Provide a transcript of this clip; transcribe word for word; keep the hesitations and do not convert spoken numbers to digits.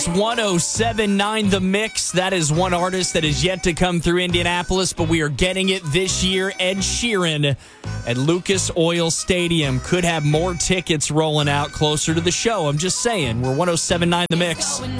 one oh seven point nine The Mix. That is one artist that is yet to come through Indianapolis, but we are getting it this year. Ed Sheeran at Lucas Oil Stadium. Could have more tickets rolling out closer to the show. I'm just saying. We're one oh seven point nine The Mix.